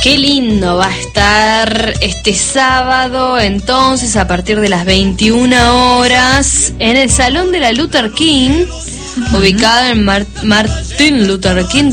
Qué lindo va a estar este sábado, entonces, a partir de las 21 horas, en el Salón de la Luther King, ubicado en Martin Luther King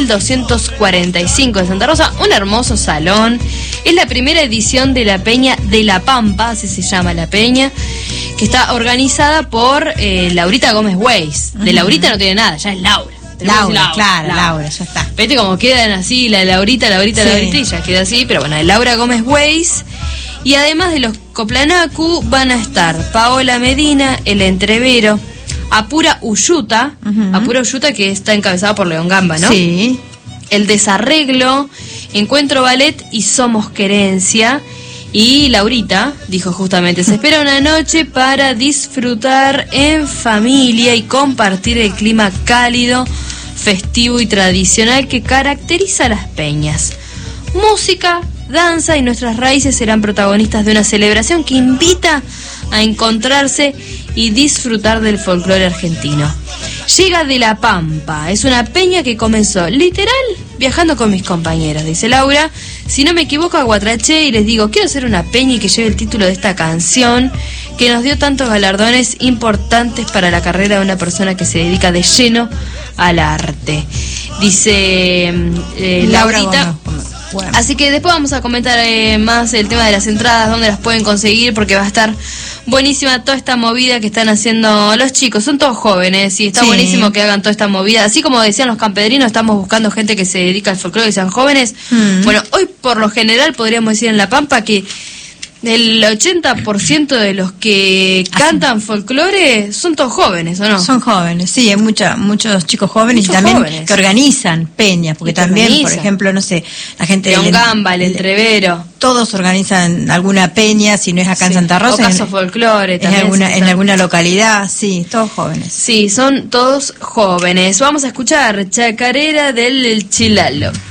2245 de Santa Rosa. Un hermoso salón. Es la primera edición de la Peña de la Pampa, así se llama la peña, que está organizada por Laurita Gómez Weiss. De Laurita no tiene nada, ya es Laura. Laura, ya está. Vete como quedan así, Laurita, y ya queda así, pero bueno, Laura Gómez Weiss. Y además de los Coplanacu van a estar Paola Medina, El Entrevero, Apura Uyuta, que está encabezada por León Gamba, ¿no? Sí. El Desarreglo, Encuentro Ballet y Somos Querencia. Y Laurita dijo justamente, se espera una noche para disfrutar en familia y compartir el clima cálido, festivo y tradicional que caracteriza a las peñas. Música, danza y nuestras raíces serán protagonistas de una celebración que invita a encontrarse y disfrutar del folclore argentino. Llega de La Pampa, es una peña que comenzó literal viajando con mis compañeros, dice Laura. Si no me equivoco, aguatraché y les digo, quiero hacer una peña y que lleve el título de esta canción que nos dio tantos galardones importantes para la carrera de una persona que se dedica de lleno al arte, dice Laurita. Bueno. Así que después vamos a comentar más el tema de las entradas, dónde las pueden conseguir, porque va a estar buenísima toda esta movida que están haciendo los chicos. Son todos jóvenes y está buenísimo que hagan toda esta movida. Así como decían los campedrinos, estamos buscando gente que se dedica al folclore y sean jóvenes. Bueno, hoy por lo general podríamos decir en La Pampa que el 80% de los que cantan folclore son todos jóvenes, ¿o no? Son jóvenes, sí, hay muchos chicos jóvenes y también que organizan peñas, porque también, por ejemplo, no sé, la gente de León Gamba, El Entrevero. Todos organizan alguna peña, si no es acá en Santa Rosa. O Caso Folclore también. En alguna localidad, sí, todos jóvenes. Sí, son todos jóvenes. Vamos a escuchar Chacarera del Chilalo.